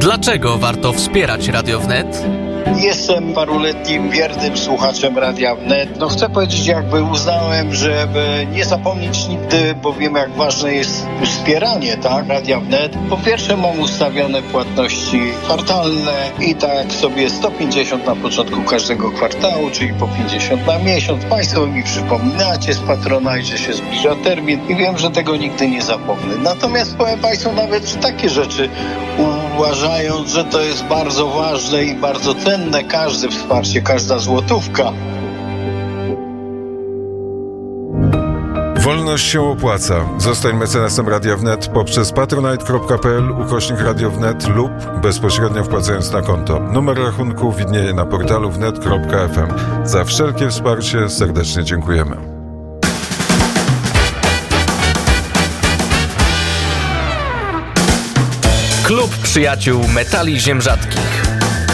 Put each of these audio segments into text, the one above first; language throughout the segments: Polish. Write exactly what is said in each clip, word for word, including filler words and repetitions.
Dlaczego warto wspierać Radio Wnet? Jestem paruletnim, wiernym słuchaczem Radia Wnet. No chcę powiedzieć, jakby uznałem, żeby nie zapomnieć nigdy, bo wiem, jak ważne jest wspieranie, tak, Radia Wnet. Po pierwsze mam ustawione płatności kwartalne i tak sobie sto pięćdziesiąt na początku każdego kwartału, czyli po pięćdziesiąt na miesiąc. Państwo mi przypominacie z Patronite, że się zbliża termin i wiem, że tego nigdy nie zapomnę. Natomiast powiem Państwu nawet takie rzeczy, uważając, że to jest bardzo ważne i bardzo cenne, każde wsparcie, każda złotówka. Wolność się opłaca. Zostań mecenasem Radia Wnet poprzez patronite.pl ukośnik Radio Wnet lub bezpośrednio wpłacając na konto. Numer rachunku widnieje na portalu wnet kropka f m. Za wszelkie wsparcie serdecznie dziękujemy. Klub Przyjaciół Metali Ziem Rzadkich.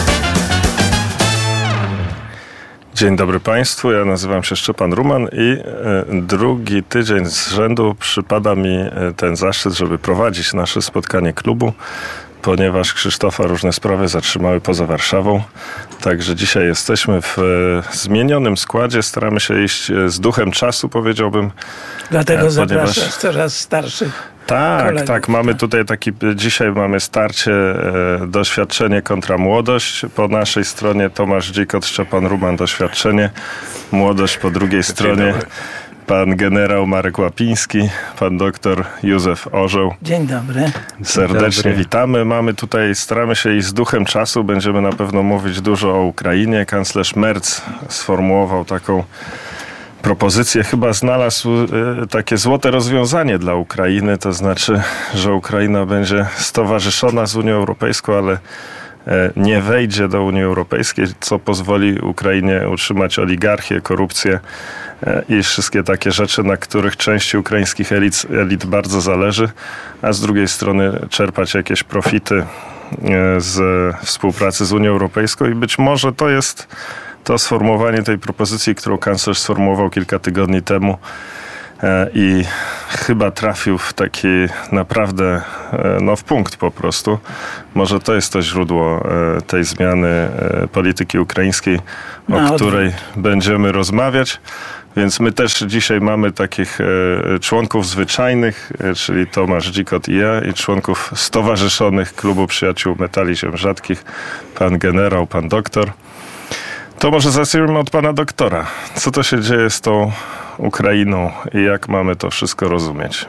Dzień dobry Państwu, ja nazywam się Szczepan Ruman i drugi tydzień z rzędu przypada mi ten zaszczyt, żeby prowadzić nasze spotkanie klubu, ponieważ Krzysztofa różne sprawy zatrzymały poza Warszawą. Także dzisiaj jesteśmy w zmienionym składzie, staramy się iść z duchem czasu, powiedziałbym. Dlatego ponieważ... zapraszasz coraz starszych. Tak, kolegów, tak. Mamy tutaj taki, dzisiaj mamy starcie, e, doświadczenie kontra młodość. Po naszej stronie Tomasz Dzikot, Szczepan Ruman, doświadczenie. Młodość po drugiej stronie pan generał Marek Łapiński, pan doktor Józef Orzeł. Dzień dobry. Serdecznie Dzień dobry. witamy. Mamy tutaj, staramy się iść z duchem czasu. Będziemy na pewno mówić dużo o Ukrainie. Kanclerz Merz sformułował taką propozycję, chyba znalazł y, takie złote rozwiązanie dla Ukrainy, to znaczy, że Ukraina będzie stowarzyszona z Unią Europejską, ale y, nie wejdzie do Unii Europejskiej, co pozwoli Ukrainie utrzymać oligarchię, korupcję y, i wszystkie takie rzeczy, na których części ukraińskich elit, elit bardzo zależy, a z drugiej strony czerpać jakieś profity y, z współpracy z Unią Europejską i być może to jest to sformułowanie tej propozycji, którą kanclerz sformułował kilka tygodni temu e, i chyba trafił w taki naprawdę, e, no w punkt po prostu. Może to jest to źródło e, tej zmiany e, polityki ukraińskiej, o no, której odwrót. będziemy rozmawiać. Więc my też dzisiaj mamy takich e, członków zwyczajnych, e, czyli Tomasz Dzikot i ja, i członków stowarzyszonych Klubu Przyjaciół Metali Ziem Rzadkich, pan generał, pan doktor. To może zacznijmy od pana doktora. Co to się dzieje z tą Ukrainą i jak mamy to wszystko rozumieć?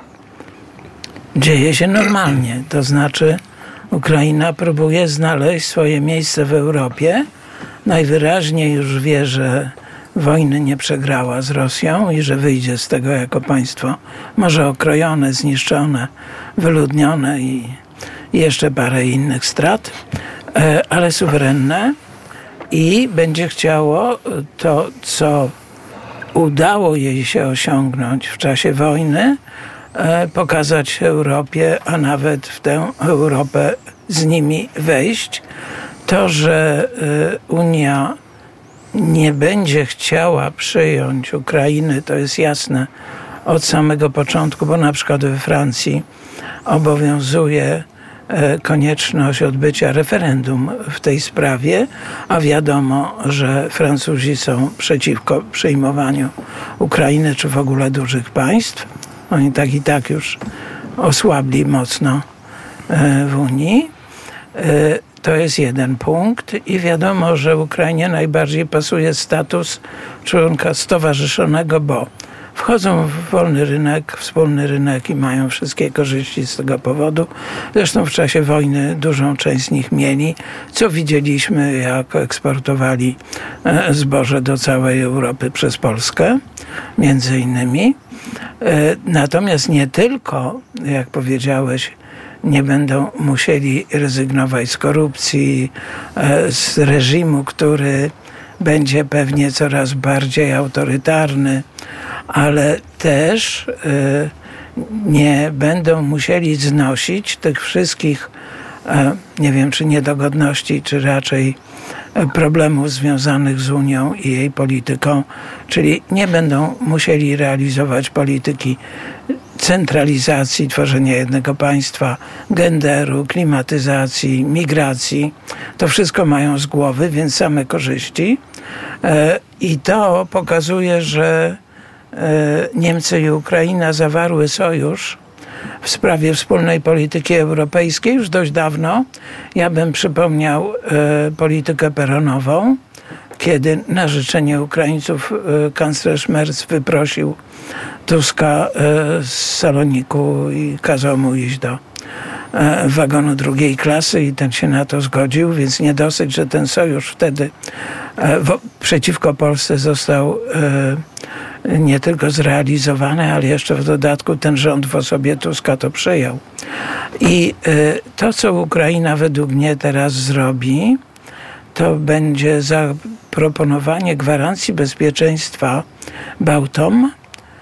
Dzieje się normalnie. To znaczy Ukraina próbuje znaleźć swoje miejsce w Europie. Najwyraźniej już wie, że wojny nie przegrała z Rosją i że wyjdzie z tego jako państwo może okrojone, zniszczone, wyludnione i jeszcze parę innych strat, ale suwerenne. I będzie chciało to, co udało jej się osiągnąć w czasie wojny, pokazać Europie, a nawet w tę Europę z nimi wejść. To, że Unia nie będzie chciała przyjąć Ukrainy, to jest jasne od samego początku, bo na przykład we Francji obowiązuje konieczność odbycia referendum w tej sprawie, a wiadomo, że Francuzi są przeciwko przyjmowaniu Ukrainy czy w ogóle dużych państw. Oni tak i tak już osłabli mocno w Unii. To jest jeden punkt i wiadomo, że Ukrainie najbardziej pasuje status członka stowarzyszonego, bo wchodzą w wolny rynek, wspólny rynek i mają wszystkie korzyści z tego powodu. Zresztą w czasie wojny dużą część z nich mieli, co widzieliśmy, jak eksportowali zboże do całej Europy przez Polskę, między innymi. Natomiast nie tylko, jak powiedziałeś, nie będą musieli rezygnować z korupcji, z reżimu, który będzie pewnie coraz bardziej autorytarny, ale też nie będą musieli znosić tych wszystkich nie wiem, czy niedogodności, czy raczej problemów związanych z Unią i jej polityką, czyli nie będą musieli realizować polityki centralizacji, tworzenia jednego państwa, genderu, klimatyzacji, migracji. To wszystko mają z głowy, więc same korzyści. I to pokazuje, że Niemcy i Ukraina zawarły sojusz w sprawie wspólnej polityki europejskiej już dość dawno. Ja bym przypomniał politykę peronową, kiedy na życzenie Ukraińców kanclerz Merz wyprosił Tuska z saloniku i kazał mu iść do wagonu drugiej klasy i ten się na to zgodził, więc nie dosyć, że ten sojusz wtedy w, przeciwko Polsce został nie tylko zrealizowany, ale jeszcze w dodatku ten rząd w osobie Tuska to przyjął. I to, co Ukraina według mnie teraz zrobi, to będzie zaproponowanie gwarancji bezpieczeństwa Bałtom.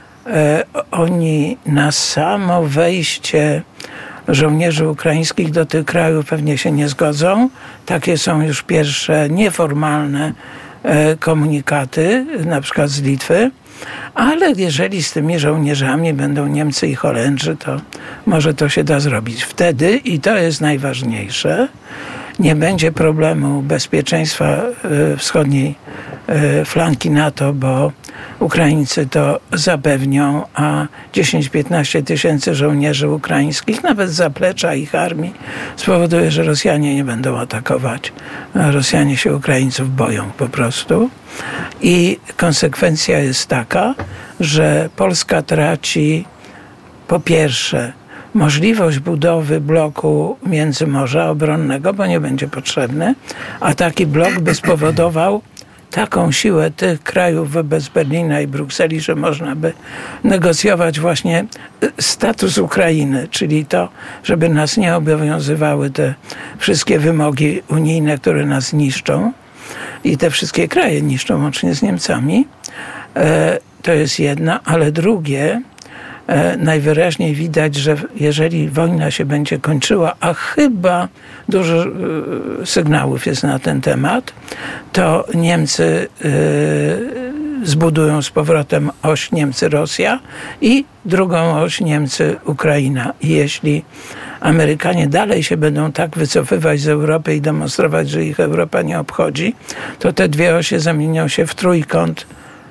Oni na samo wejście żołnierzy ukraińskich do tych krajów pewnie się nie zgodzą. Takie są już pierwsze nieformalne komunikaty, na przykład z Litwy. Ale jeżeli z tymi żołnierzami będą Niemcy i Holendrzy, to może to się da zrobić. Wtedy, i to jest najważniejsze, nie będzie problemu bezpieczeństwa wschodniej flanki NATO, bo Ukraińcy to zapewnią, a dziesięć do piętnastu tysięcy żołnierzy ukraińskich, nawet z zaplecza ich armii, spowoduje, że Rosjanie nie będą atakować. Rosjanie się Ukraińców boją po prostu. I konsekwencja jest taka, że Polska traci po pierwsze możliwość budowy bloku Międzymorza obronnego, bo nie będzie potrzebny, a taki blok by spowodował taką siłę tych krajów wobec Berlina i Brukseli, że można by negocjować właśnie status Ukrainy, czyli to, żeby nas nie obowiązywały te wszystkie wymogi unijne, które nas niszczą i te wszystkie kraje niszczą, łącznie z Niemcami. To jest jedna, ale drugie, najwyraźniej widać, że jeżeli wojna się będzie kończyła, a chyba dużo sygnałów jest na ten temat, to Niemcy zbudują z powrotem oś Niemcy-Rosja i drugą oś Niemcy-Ukraina. I jeśli Amerykanie dalej się będą tak wycofywać z Europy i demonstrować, że ich Europa nie obchodzi, to te dwie osie zamienią się w trójkąt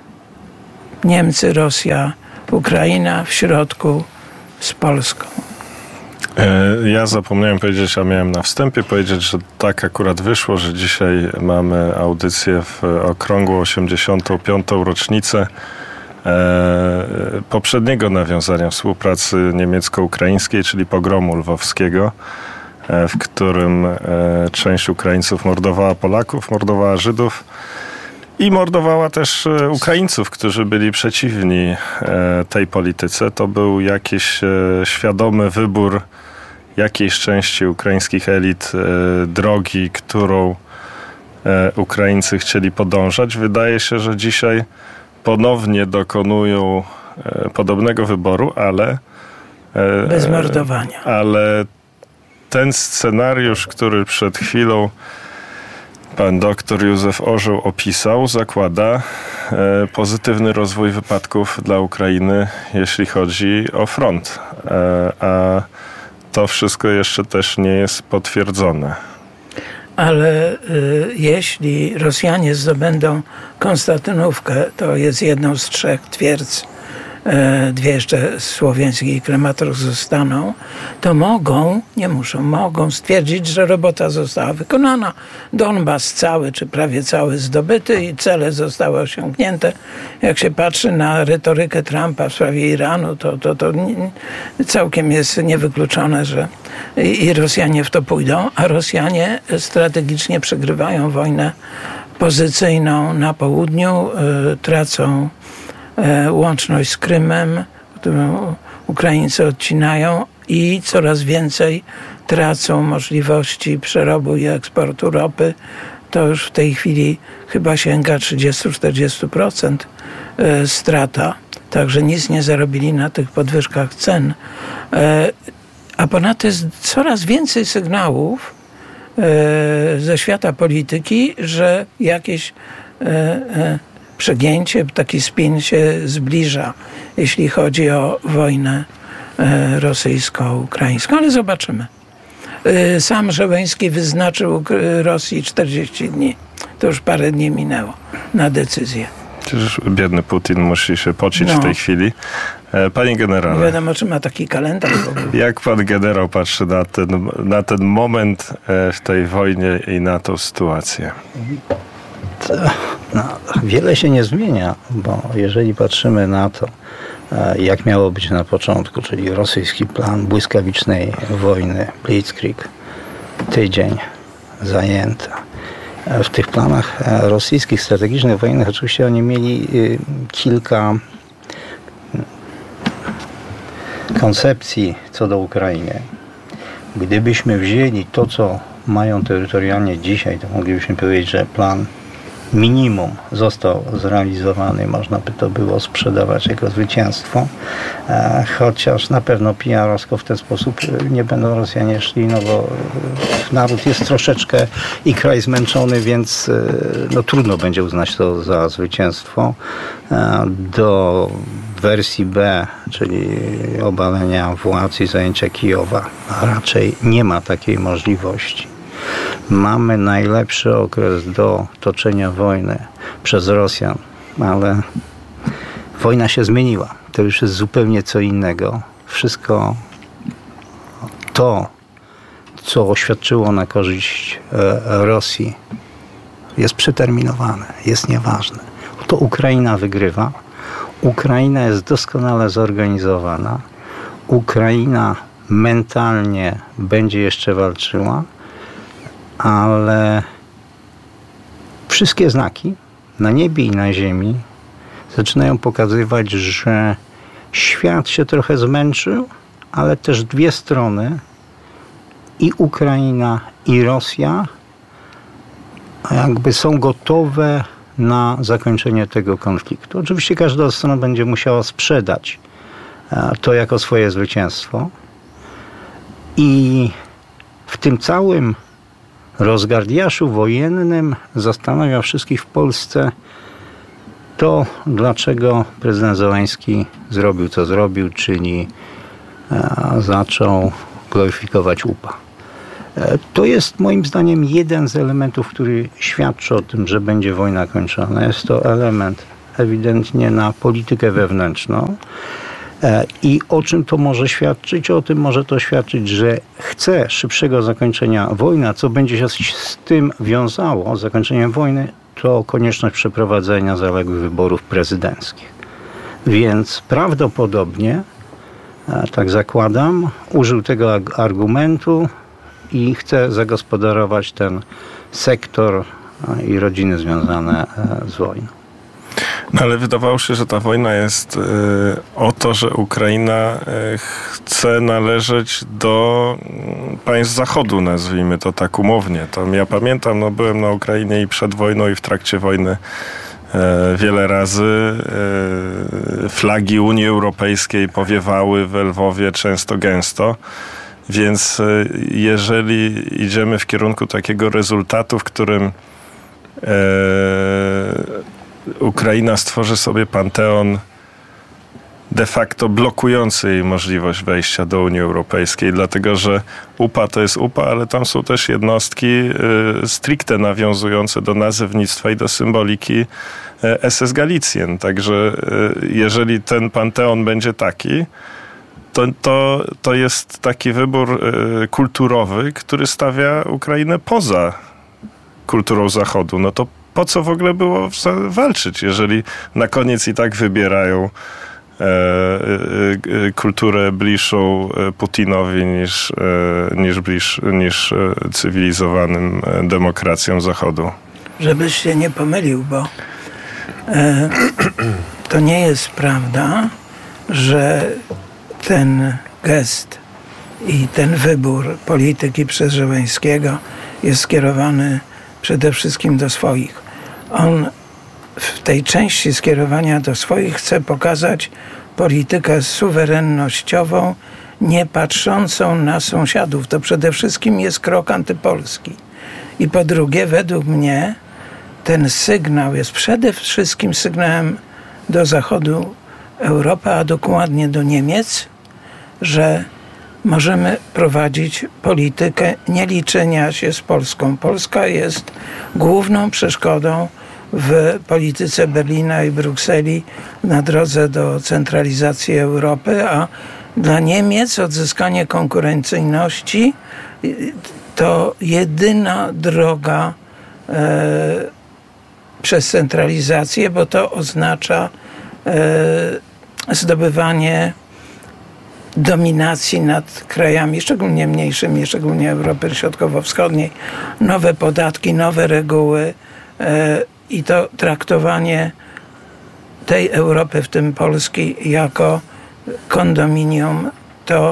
Niemcy, Rosja, Ukraina, w środku z Polską. Ja zapomniałem powiedzieć, a miałem na wstępie powiedzieć, że tak akurat wyszło, że dzisiaj mamy audycję w okrągłą osiemdziesiątą piątą rocznicę poprzedniego nawiązania współpracy niemiecko-ukraińskiej, czyli pogromu lwowskiego, w którym część Ukraińców mordowała Polaków, mordowała Żydów i mordowała też Ukraińców, którzy byli przeciwni tej polityce. To był jakiś świadomy wybór jakiejś części ukraińskich elit drogi, którą Ukraińcy chcieli podążać. Wydaje się, że dzisiaj ponownie dokonują podobnego wyboru, ale bez mordowania. Ale ten scenariusz, który przed chwilą pan doktor Józef Orzeł opisał, zakłada e, pozytywny rozwój wypadków dla Ukrainy, jeśli chodzi o front. E, a to wszystko jeszcze też nie jest potwierdzone. Ale y, jeśli Rosjanie zdobędą Konstantynówkę, to jest jedną z trzech twierdz, dwie jeszcze słowiańskie i Krematorsk zostaną, to mogą, nie muszą, mogą stwierdzić, że robota została wykonana. Donbas cały, czy prawie cały zdobyty i cele zostały osiągnięte. Jak się patrzy na retorykę Trumpa w sprawie Iranu, to, to, to całkiem jest niewykluczone, że i Rosjanie w to pójdą, a Rosjanie strategicznie przegrywają wojnę pozycyjną na południu, tracą łączność z Krymem, którą Ukraińcy odcinają i coraz więcej tracą możliwości przerobu i eksportu ropy. To już w tej chwili chyba sięga trzydzieści do czterdziestu procent strata. Także nic nie zarobili na tych podwyżkach cen. A ponadto jest coraz więcej sygnałów e, ze świata polityki, że jakieś e, e, przegięcie, taki spin się zbliża, jeśli chodzi o wojnę e, rosyjsko-ukraińską, ale zobaczymy. E, sam Zełenski wyznaczył Rosji czterdzieści dni. To już parę dni minęło na decyzję. Przecież biedny Putin musi się pocić no. w tej chwili. Panie generale. Nie wiadomo, czy ma taki kalendarz w ogóle. Jak pan generał patrzy na ten, na ten moment w tej wojnie i na tą sytuację? To, no, wiele się nie zmienia, bo jeżeli patrzymy na to, jak miało być na początku, czyli rosyjski plan błyskawicznej wojny, Blitzkrieg, tydzień zajęta. W tych planach rosyjskich, strategicznych, wojennych oczywiście oni mieli kilka koncepcji co do Ukrainy. Gdybyśmy wzięli to, co mają terytorialnie dzisiaj, to moglibyśmy powiedzieć, że plan minimum został zrealizowany. Można by to było sprzedawać jako zwycięstwo. Chociaż na pewno P R-owsko w ten sposób nie będą Rosjanie szli, no bo naród jest troszeczkę i kraj zmęczony, więc no, trudno będzie uznać to za zwycięstwo. Do wersji B, czyli obalenia władz i zajęcia Kijowa, raczej nie ma takiej możliwości. Mamy najlepszy okres do toczenia wojny przez Rosjan, ale wojna się zmieniła. To już jest zupełnie co innego. Wszystko to, co oświadczyło na korzyść Rosji, jest przeterminowane, jest nieważne. To Ukraina wygrywa. Ukraina jest doskonale zorganizowana. Ukraina mentalnie będzie jeszcze walczyła, ale wszystkie znaki na niebie i na ziemi zaczynają pokazywać, że świat się trochę zmęczył, ale też dwie strony, i Ukraina, i Rosja, jakby są gotowe na zakończenie tego konfliktu. Oczywiście każda strona będzie musiała sprzedać to jako swoje zwycięstwo i w tym całym rozgardiaszu wojennym zastanawia wszystkich w Polsce to, dlaczego prezydent Zełenski zrobił, co zrobił, czyli zaczął gloryfikować U P A. To jest moim zdaniem jeden z elementów, który świadczy o tym, że będzie wojna kończona. Jest to element ewidentnie na politykę wewnętrzną. I o czym to może świadczyć? O tym może to świadczyć, że chce szybszego zakończenia wojny, a co będzie się z tym wiązało, z zakończeniem wojny, to konieczność przeprowadzenia zaległych wyborów prezydenckich. Więc prawdopodobnie, tak zakładam, użył tego argumentu i chce zagospodarować ten sektor i rodziny związane z wojną. No ale wydawało się, że ta wojna jest y, o to, że Ukraina y, chce należeć do y, państw Zachodu, nazwijmy to tak umownie. Tam ja pamiętam, no byłem na Ukrainie i przed wojną, i w trakcie wojny y, wiele razy. Y, flagi Unii Europejskiej powiewały w Lwowie często gęsto. Więc y, jeżeli idziemy w kierunku takiego rezultatu, w którym y, Ukraina stworzy sobie panteon de facto blokujący jej możliwość wejścia do Unii Europejskiej, dlatego że U P A to jest U P A, ale tam są też jednostki y, stricte nawiązujące do nazewnictwa i do symboliki y, S S Galicjen. Także y, jeżeli ten panteon będzie taki, to, to, to jest taki wybór y, kulturowy, który stawia Ukrainę poza kulturą Zachodu. No to po co w ogóle było walczyć, jeżeli na koniec i tak wybierają e, e, kulturę bliższą Putinowi niż, e, niż, bliż, niż cywilizowanym demokracjom Zachodu? Żebyś się nie pomylił, bo e, to nie jest prawda, że ten gest i ten wybór polityki przez Zełenskiego jest skierowany przede wszystkim do swoich. On w tej części skierowania do swoich chce pokazać politykę suwerennościową nie patrzącą na sąsiadów. To przede wszystkim jest krok antypolski. I po drugie, według mnie, ten sygnał jest przede wszystkim sygnałem do zachodu Europy, a dokładnie do Niemiec, że możemy prowadzić politykę nieliczenia się z Polską. Polska jest główną przeszkodą w polityce Berlina i Brukseli na drodze do centralizacji Europy, a dla Niemiec odzyskanie konkurencyjności to jedyna droga e, przez centralizację, bo to oznacza e, zdobywanie dominacji nad krajami, szczególnie mniejszymi, szczególnie Europy Środkowo-Wschodniej, nowe podatki, nowe reguły e, i to traktowanie tej Europy, w tym Polski, jako kondominium, to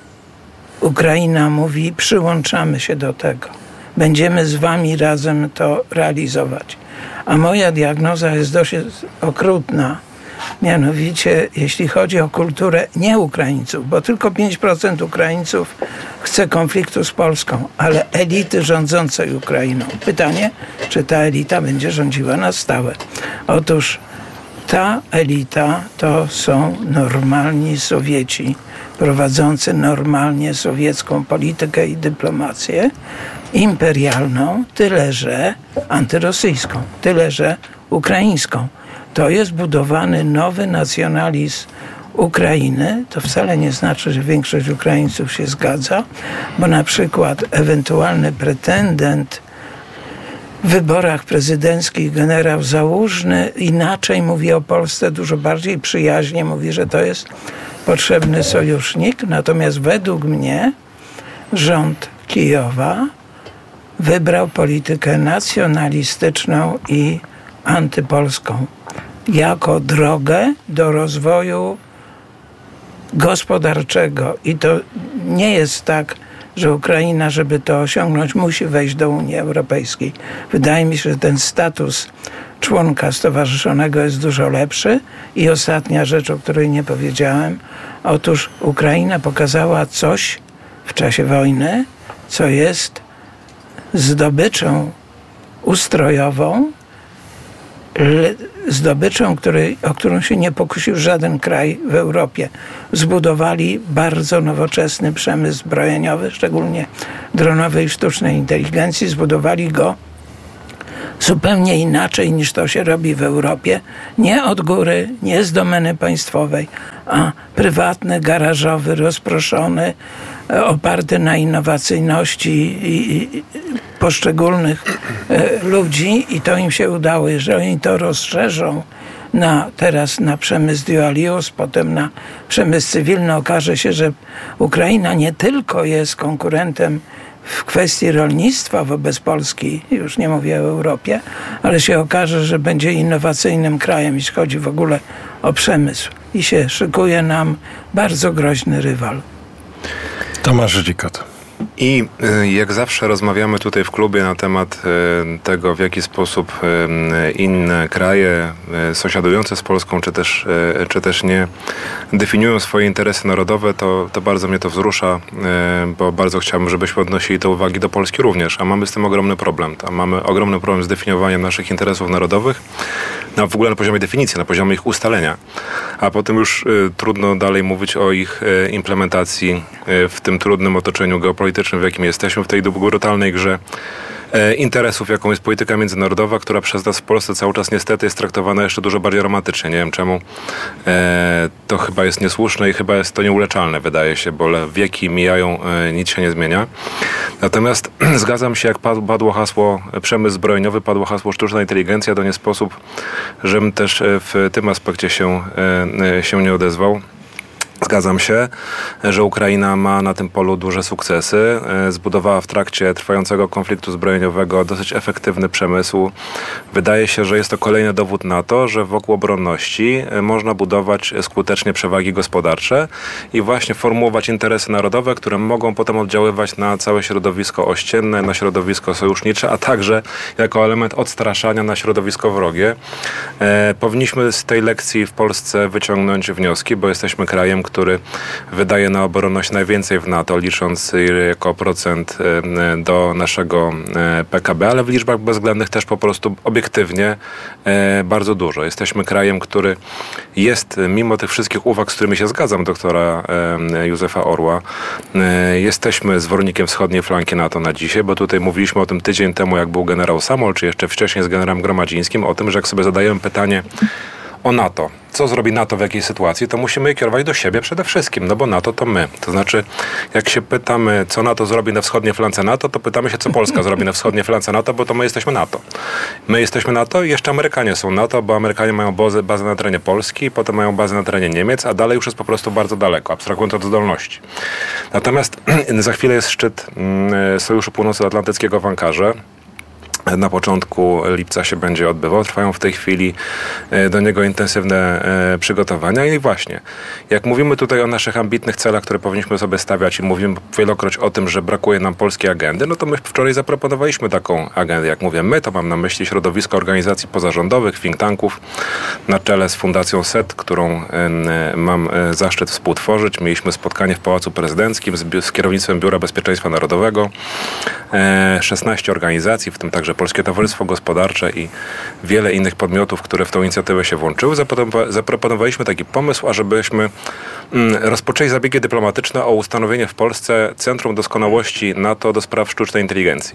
Ukraina mówi, przyłączamy się do tego. Będziemy z wami razem to realizować. A moja diagnoza jest dość okrutna. Mianowicie, jeśli chodzi o kulturę nie Ukraińców, bo tylko pięć procent Ukraińców chce konfliktu z Polską, ale elity rządzącej Ukrainą. Pytanie, czy ta elita będzie rządziła na stałe? Otóż ta elita to są normalni Sowieci, prowadzący normalnie sowiecką politykę i dyplomację, imperialną, tyle że antyrosyjską, tyle że ukraińską. To jest budowany nowy nacjonalizm Ukrainy. To wcale nie znaczy, że większość Ukraińców się zgadza, bo na przykład ewentualny pretendent w wyborach prezydenckich generał Załużny inaczej mówi o Polsce, dużo bardziej przyjaźnie mówi, że to jest potrzebny sojusznik. Natomiast według mnie rząd Kijowa wybrał politykę nacjonalistyczną i antypolską jako drogę do rozwoju gospodarczego. I to nie jest tak, że Ukraina, żeby to osiągnąć, musi wejść do Unii Europejskiej. Wydaje mi się, że ten status członka stowarzyszonego jest dużo lepszy. I ostatnia rzecz, o której nie powiedziałem. Otóż Ukraina pokazała coś w czasie wojny, co jest zdobyczą ustrojową, zdobyczą, której, o którą się nie pokusił żaden kraj w Europie. Zbudowali bardzo nowoczesny przemysł zbrojeniowy, szczególnie dronowej i sztucznej inteligencji. Zbudowali go zupełnie inaczej niż to się robi w Europie. Nie od góry, nie z domeny państwowej, a prywatny, garażowy, rozproszony, oparty na innowacyjności i, i poszczególnych e, ludzi i to im się udało. Jeżeli oni to rozszerzą na, teraz na przemysł dual use, potem na przemysł cywilny, okaże się, że Ukraina nie tylko jest konkurentem w kwestii rolnictwa wobec Polski, już nie mówię o Europie, ale się okaże, że będzie innowacyjnym krajem, jeśli chodzi w ogóle o przemysł. I się szykuje nam bardzo groźny rywal. Tomasz Dzikot. I jak zawsze rozmawiamy tutaj w klubie na temat tego, w jaki sposób inne kraje sąsiadujące z Polską, czy też, czy też nie, definiują swoje interesy narodowe, to, to bardzo mnie to wzrusza, bo bardzo chciałbym, żebyśmy odnosili te uwagi do Polski również, a mamy z tym ogromny problem. Tam mamy ogromny problem z definiowaniem naszych interesów narodowych, no w ogóle na poziomie definicji, na poziomie ich ustalenia, a potem już trudno dalej mówić o ich implementacji w tym trudnym otoczeniu geopolitycznym, w jakim jesteśmy, w tej brutalnej grze e, interesów, jaką jest polityka międzynarodowa, która przez nas w Polsce cały czas niestety jest traktowana jeszcze dużo bardziej romantycznie. Nie wiem czemu. E, to chyba jest niesłuszne i chyba jest to nieuleczalne, wydaje się, bo wieki mijają, e, nic się nie zmienia. Natomiast zgadzam się, jak padło hasło przemysł zbrojeniowy, padło hasło sztuczna inteligencja, to nie sposób, żebym też w tym aspekcie się, e, się nie odezwał. Zgadzam się, że Ukraina ma na tym polu duże sukcesy. Zbudowała w trakcie trwającego konfliktu zbrojeniowego dosyć efektywny przemysł. Wydaje się, że jest to kolejny dowód na to, że wokół obronności można budować skutecznie przewagi gospodarcze i właśnie formułować interesy narodowe, które mogą potem oddziaływać na całe środowisko ościenne, na środowisko sojusznicze, a także jako element odstraszania na środowisko wrogie. Powinniśmy z tej lekcji w Polsce wyciągnąć wnioski, bo jesteśmy krajem, który wydaje na obronność najwięcej w NATO, licząc jako procent do naszego P K B, ale w liczbach bezwzględnych też po prostu obiektywnie bardzo dużo. Jesteśmy krajem, który jest, mimo tych wszystkich uwag, z którymi się zgadzam, doktora Józefa Orła, jesteśmy zwornikiem wschodniej flanki NATO na dzisiaj, bo tutaj mówiliśmy o tym tydzień temu, jak był generał Samol, czy jeszcze wcześniej z generałem Gromadzińskim, o tym, że jak sobie zadajemy pytanie o NATO, co zrobi NATO w jakiej sytuacji, to musimy je kierować do siebie przede wszystkim, no bo NATO to my. To znaczy, jak się pytamy, co NATO zrobi na wschodniej flance NATO, to pytamy się, co Polska zrobi na wschodniej flance NATO, bo to my jesteśmy NATO. My jesteśmy NATO i jeszcze Amerykanie są NATO, bo Amerykanie mają bazę, bazę na terenie Polski, potem mają bazę na terenie Niemiec, a dalej już jest po prostu bardzo daleko, abstrahując od zdolności. Natomiast za chwilę jest szczyt Sojuszu Północnoatlantyckiego w Ankarze. Na początku lipca się będzie odbywał. Trwają w tej chwili do niego intensywne przygotowania i właśnie, jak mówimy tutaj o naszych ambitnych celach, które powinniśmy sobie stawiać i mówimy wielokroć o tym, że brakuje nam polskiej agendy, no to my wczoraj zaproponowaliśmy taką agendę. Jak mówię my, to mam na myśli środowisko organizacji pozarządowych, think tanków na czele z Fundacją S E T, którą mam zaszczyt współtworzyć. Mieliśmy spotkanie w Pałacu Prezydenckim z, z kierownictwem Biura Bezpieczeństwa Narodowego. szesnaście organizacji, w tym także Polskie Towarzystwo Gospodarcze i wiele innych podmiotów, które w tą inicjatywę się włączyły. Zaproponowaliśmy taki pomysł, ażebyśmy rozpoczęli zabiegi dyplomatyczne o ustanowienie w Polsce Centrum Doskonałości NATO do spraw sztucznej inteligencji.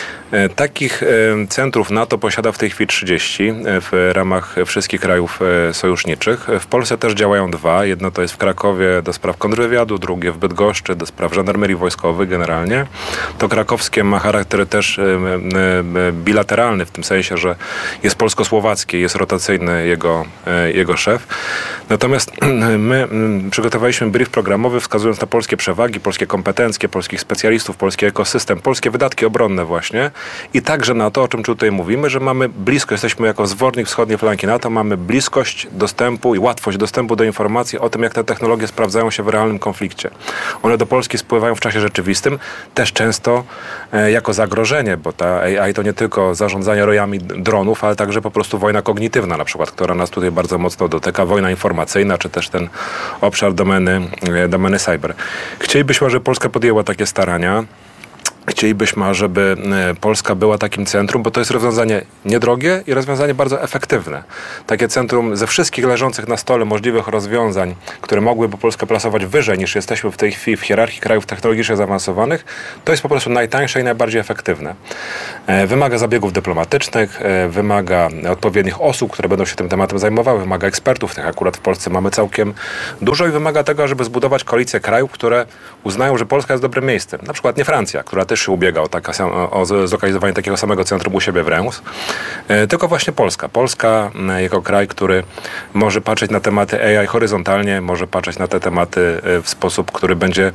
Takich centrów NATO posiada w tej chwili trzydzieści w ramach wszystkich krajów sojuszniczych. W Polsce też działają dwa. Jedno to jest w Krakowie do spraw kontrwywiadu, drugie w Bydgoszczy do spraw żandarmerii wojskowej generalnie. To krakowskie ma charakter też bilateralny, w tym sensie, że jest polsko-słowackie, jest rotacyjny jego, jego szef. Natomiast my przygotowaliśmy brief programowy, wskazując na polskie przewagi, polskie kompetencje, polskich specjalistów, polski ekosystem, polskie wydatki obronne właśnie i także na to, o czym tutaj mówimy, że mamy blisko, jesteśmy jako zwornik wschodniej flanki NATO, mamy bliskość dostępu i łatwość dostępu do informacji o tym, jak te technologie sprawdzają się w realnym konflikcie. One do Polski spływają w czasie rzeczywistym, też często e, jako zagrożenie, bo ta A I to nie tylko zarządzanie rojami dronów, ale także po prostu wojna kognitywna na przykład, która nas tutaj bardzo mocno dotyka, wojna informacyjna, czy też ten obszar domeny, domeny cyber. Chcielibyśmy, żeby Polska podjęła takie starania. Chcielibyśmy, żeby Polska była takim centrum, bo to jest rozwiązanie niedrogie i rozwiązanie bardzo efektywne. Takie centrum ze wszystkich leżących na stole możliwych rozwiązań, które mogłyby Polskę plasować wyżej niż jesteśmy w tej chwili w hierarchii krajów technologicznie zaawansowanych, to jest po prostu najtańsze i najbardziej efektywne. Wymaga zabiegów dyplomatycznych, wymaga odpowiednich osób, które będą się tym tematem zajmowały, wymaga ekspertów, tych akurat w Polsce mamy całkiem dużo i wymaga tego, żeby zbudować koalicję krajów, które uznają, że Polska jest dobrym miejscem. Na przykład nie Francja, która też się ubiega o, taka, o zlokalizowanie takiego samego centrum u siebie w Reims, tylko właśnie Polska. Polska jako kraj, który może patrzeć na tematy A I horyzontalnie, może patrzeć na te tematy w sposób, który będzie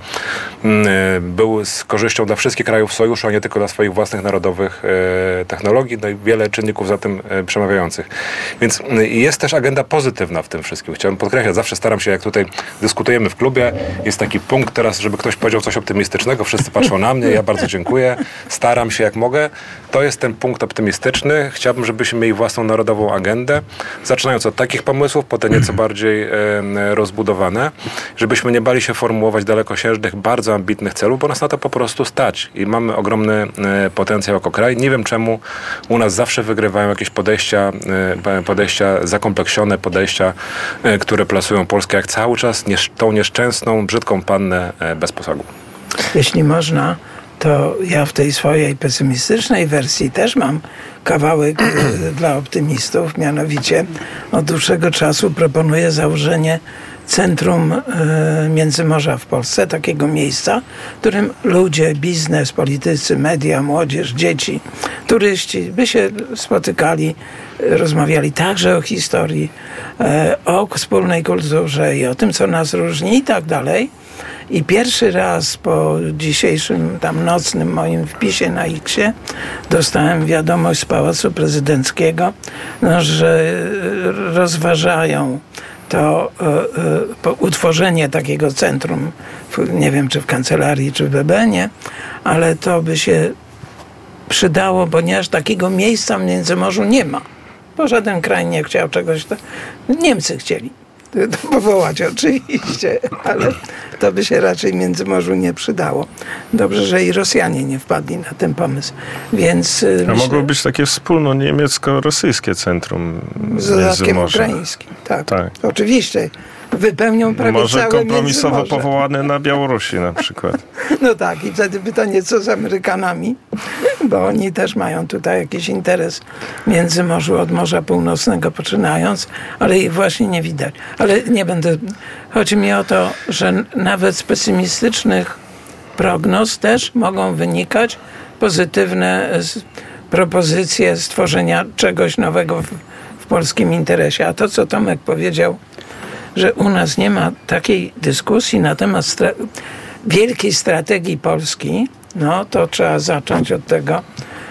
był z korzyścią dla wszystkich krajów sojuszu, a nie tylko dla swoich własnych narodowych technologii. No i wiele czynników za tym przemawiających. Więc jest też agenda pozytywna w tym wszystkim. Chciałem podkreślać, zawsze staram się, jak tutaj dyskutujemy w klubie, jest taki punkt teraz, żeby ktoś powiedział coś optymistycznego, wszyscy patrzą na mnie, ja bardzo dziękuję, staram się jak mogę. To jest ten punkt optymistyczny. Chciałbym, żebyśmy mieli własną narodową agendę, zaczynając od takich pomysłów, potem nieco bardziej e, rozbudowane, żebyśmy nie bali się formułować dalekosiężnych, bardzo ambitnych celów, bo nas na to po prostu stać i mamy ogromny e, potencjał jako kraj. Nie wiem, czemu u nas zawsze wygrywają jakieś podejścia, e, podejścia zakompleksione, podejścia, e, które plasują Polskę jak cały czas niesz- tą nieszczęsną, brzydką pannę e, bez posagu. Jeśli można, to ja w tej swojej pesymistycznej wersji też mam kawałek dla optymistów, mianowicie od dłuższego czasu proponuję założenie Centrum y, Międzymorza w Polsce, takiego miejsca, w którym ludzie, biznes, politycy, media, młodzież, dzieci, turyści by się spotykali, rozmawiali także o historii, y, o wspólnej kulturze i o tym, co nas różni i tak dalej. I pierwszy raz po dzisiejszym tam nocnym moim wpisie na X-ie dostałem wiadomość z Pałacu Prezydenckiego, no, że rozważają to y, y, utworzenie takiego centrum, w, nie wiem czy w kancelarii, czy w B B N-ie, ale to by się przydało, ponieważ takiego miejsca w Międzymorzu nie ma. Bo żaden kraj nie chciał czegoś. To Niemcy chcieli. powołać oczywiście, ale to by się raczej Międzymorzu nie przydało. Dobrze, że i Rosjanie nie wpadli na ten pomysł. Więc A myślę, mogło być takie wspólno niemiecko-rosyjskie centrum z dodatkiem Międzymorza. ukraińskim. Tak, Tak. oczywiście. Wypełnią prawie Może całe kompromisowo Międzymorze. powołane na Białorusi na przykład. No tak, i wtedy pytanie, co z Amerykanami, bo oni też mają tutaj jakiś interes w Międzymorzu od Morza Północnego poczynając, ale ich właśnie nie widać. Ale nie będę... Chodzi mi o to, że nawet z pesymistycznych prognoz też mogą wynikać pozytywne s- propozycje stworzenia czegoś nowego w, w polskim interesie. A to, co Tomek powiedział, że u nas nie ma takiej dyskusji na temat stra- wielkiej strategii Polski, no to trzeba zacząć od tego.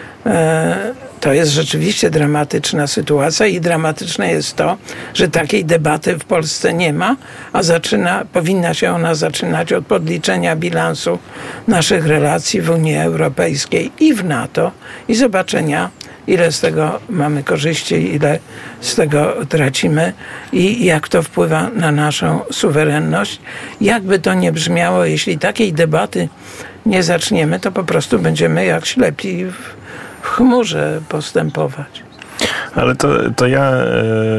E, to jest rzeczywiście dramatyczna sytuacja i dramatyczne jest to, że takiej debaty w Polsce nie ma, a zaczyna, powinna się ona zaczynać od podliczenia bilansu naszych relacji w Unii Europejskiej i w NATO i zobaczenia, ile z tego mamy korzyści, ile z tego tracimy i jak to wpływa na naszą suwerenność. Jakby to nie brzmiało, jeśli takiej debaty nie zaczniemy, to po prostu będziemy jak ślepi w, w chmurze postępować. Ale to, to ja e,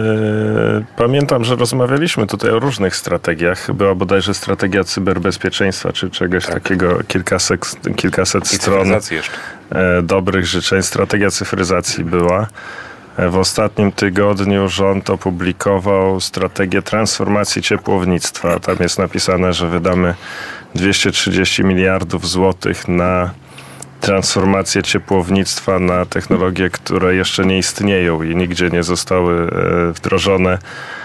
pamiętam, że rozmawialiśmy tutaj o różnych strategiach. Była bodajże strategia cyberbezpieczeństwa, czy czegoś tak. takiego, kilkaset, kilkaset stron jeszcze. E, dobrych życzeń. Strategia cyfryzacji była. E, w ostatnim tygodniu rząd opublikował strategię transformacji ciepłownictwa. Tam jest napisane, że wydamy dwieście trzydzieści miliardów złotych na transformację ciepłownictwa na technologie, które jeszcze nie istnieją i nigdzie nie zostały e, wdrożone.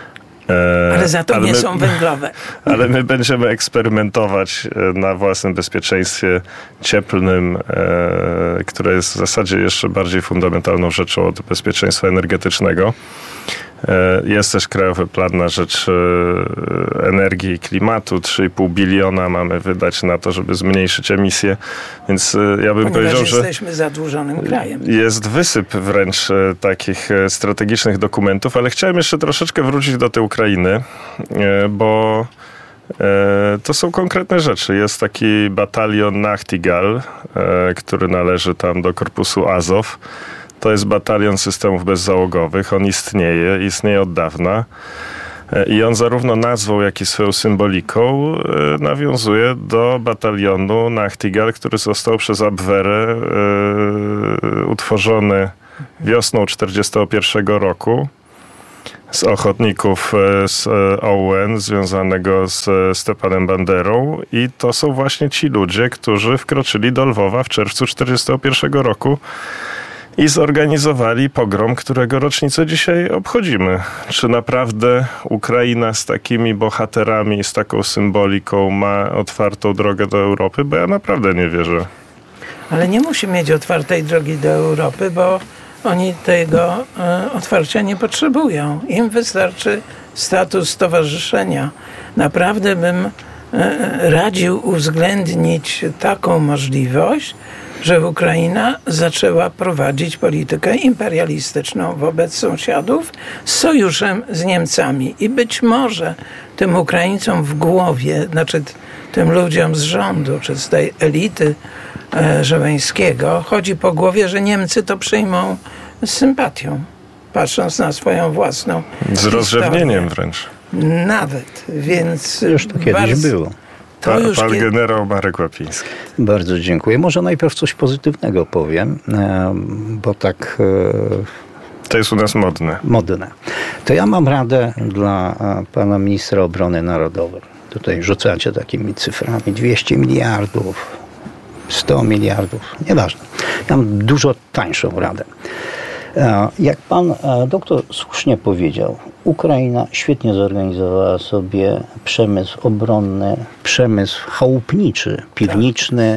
E, Ale za to nie my, są węglowe. Ale my będziemy eksperymentować na własnym bezpieczeństwie cieplnym, e, które jest w zasadzie jeszcze bardziej fundamentalną rzeczą od bezpieczeństwa energetycznego. Jest też Krajowy Plan na rzecz energii i klimatu. trzy i pół biliona mamy wydać na to, żeby zmniejszyć emisję. Więc ja bym Ponieważ powiedział, że jesteśmy zadłużonym krajem. Jest wysyp wręcz takich strategicznych dokumentów, ale chciałem jeszcze troszeczkę wrócić do tej Ukrainy, bo to są konkretne rzeczy. Jest taki batalion Nachtigal, który należy tam do korpusu Azow. To jest batalion systemów bezzałogowych. On istnieje, istnieje od dawna. I on zarówno nazwą, jak i swoją symboliką nawiązuje do batalionu Nachtigal, który został przez Abwehrę e, utworzony wiosną czterdziestego pierwszego roku z ochotników z O U N związanego z Stepanem Banderą. I to są właśnie ci ludzie, którzy wkroczyli do Lwowa w czerwcu czterdziestego pierwszego roku i zorganizowali pogrom, którego rocznicę dzisiaj obchodzimy. Czy naprawdę Ukraina z takimi bohaterami, z taką symboliką ma otwartą drogę do Europy? Bo ja naprawdę nie wierzę. Ale nie musi mieć otwartej drogi do Europy, bo oni tego e, otwarcia nie potrzebują. Im wystarczy status stowarzyszenia. Naprawdę bym e, radził uwzględnić taką możliwość, że Ukraina zaczęła prowadzić politykę imperialistyczną wobec sąsiadów z sojuszem z Niemcami. I być może tym Ukraińcom w głowie, znaczy tym ludziom z rządu, czy z tej elity e, Żeleńskiego, chodzi po głowie, że Niemcy to przyjmą z sympatią, patrząc na swoją własną Z rozrzewnieniem wręcz. Nawet, więc... Już to kiedyś bardzo, było. To Pa, już pan kiedy... generał Marek Łapiński. Bardzo dziękuję. Może najpierw coś pozytywnego powiem, bo tak To jest u nas modne. modne. To ja mam radę dla pana ministra obrony narodowej. Tutaj rzucacie takimi cyframi dwieście miliardów, sto miliardów, nieważne. Ja mam dużo tańszą radę. Jak pan doktor słusznie powiedział, Ukraina świetnie zorganizowała sobie przemysł obronny, przemysł chałupniczy, piwniczny.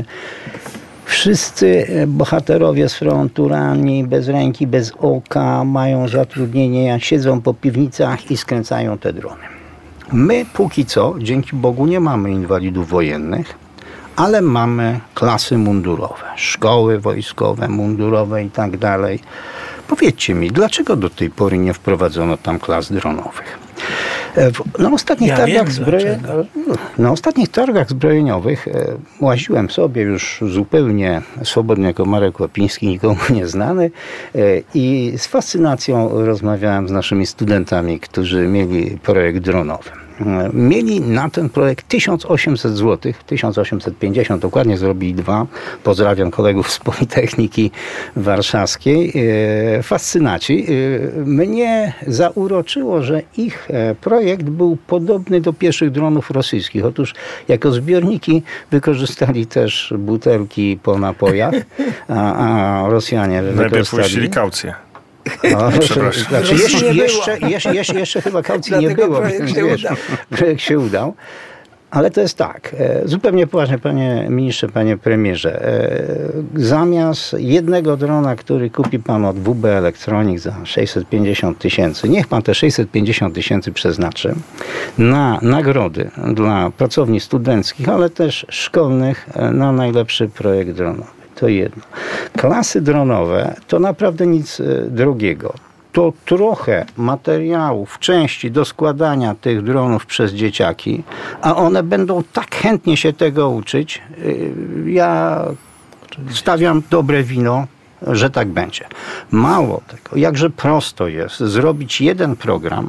Wszyscy bohaterowie z frontu, ranni, bez ręki, bez oka, mają zatrudnienie, siedzą po piwnicach i skręcają te drony. My póki co, dzięki Bogu, nie mamy inwalidów wojennych, ale mamy klasy mundurowe, szkoły wojskowe, mundurowe i tak dalej. Powiedzcie mi, dlaczego do tej pory nie wprowadzono tam klas dronowych? Na ostatnich, ja targach wiem, zbroje... na ostatnich targach zbrojeniowych łaziłem sobie już zupełnie swobodnie jako Marek Łapiński, nikomu nieznany, i z fascynacją rozmawiałem z naszymi studentami, którzy mieli projekt dronowy. Mieli na ten projekt tysiąc osiemset złotych, tysiąc osiemset pięćdziesiąt dokładnie, zrobili dwa. Pozdrawiam kolegów z Politechniki Warszawskiej. Fascynaci. Mnie zauroczyło, że ich projekt był podobny do pierwszych dronów rosyjskich. Otóż jako zbiorniki wykorzystali też butelki po napojach, a, a Rosjanie wykorzystali... puścili kaucję. No, Przepraszam. Znaczy, jeszcze, jeszcze, jeszcze, jeszcze, jeszcze chyba kaucji nie było, projekt więc się wiesz, udał. projekt się udał. Ale to jest tak, zupełnie poważnie, panie ministrze, panie premierze. Zamiast jednego drona, który kupi pan od W B Electronics za sześćset pięćdziesiąt tysięcy, niech pan te sześćset pięćdziesiąt tysięcy przeznaczy na nagrody dla pracowni studenckich, ale też szkolnych na najlepszy projekt dronowy. To jedno. Klasy dronowe to naprawdę nic drogiego. To trochę materiałów, części do składania tych dronów przez dzieciaki, a one będą tak chętnie się tego uczyć. Ja stawiam dobre wino, że tak będzie. Mało tego, jakże prosto jest zrobić jeden program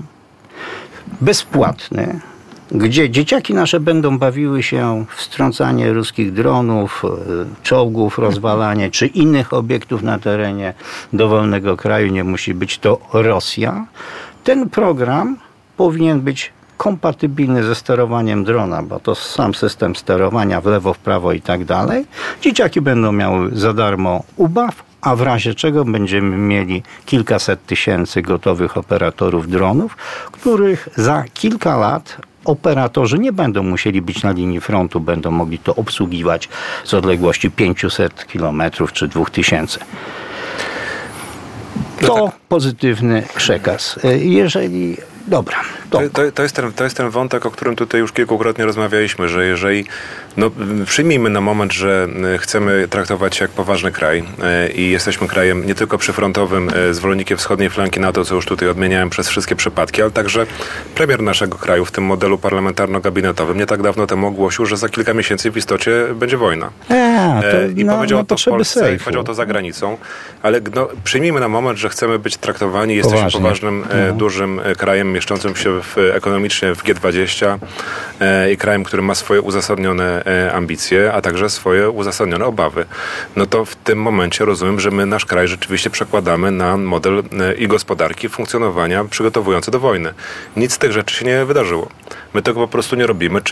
bezpłatny, gdzie dzieciaki nasze będą bawiły się w strącanie ruskich dronów, czołgów, rozwalanie, czy innych obiektów na terenie dowolnego kraju, nie musi być to Rosja. Ten program powinien być kompatybilny ze sterowaniem drona, bo to sam system sterowania w lewo, w prawo i tak dalej. Dzieciaki będą miały za darmo ubaw, a w razie czego będziemy mieli kilkaset tysięcy gotowych operatorów dronów, których za kilka lat operatorzy nie będą musieli być na linii frontu, będą mogli to obsługiwać z odległości pięćset kilometrów czy dwa tysiące. To no tak. Pozytywny przekaz. Jeżeli... Dobra. To, to, to, jest ten, to jest ten wątek, o którym tutaj już kilkukrotnie rozmawialiśmy, że jeżeli, no przyjmijmy na moment, że chcemy traktować się jak poważny kraj i jesteśmy krajem nie tylko przyfrontowym, zwolennikiem wschodniej flanki NATO, co już tutaj odmieniałem przez wszystkie przypadki, ale także premier naszego kraju w tym modelu parlamentarno-gabinetowym nie tak dawno temu ogłosił, że za kilka miesięcy w istocie będzie wojna. A, to I na, powiedział na to w Polsce, sejfu. i powiedział to za granicą, ale no, przyjmijmy na moment, że chcemy być traktowani, jesteśmy Poważnie. poważnym, no. dużym krajem mieszczącym się w, ekonomicznie w G dwadzieścia e, i krajem, który ma swoje uzasadnione e, ambicje, a także swoje uzasadnione obawy. No to w tym momencie rozumiem, że my nasz kraj rzeczywiście przekładamy na model e, i gospodarki funkcjonowania przygotowujący do wojny. Nic z tych rzeczy się nie wydarzyło. My tego po prostu nie robimy.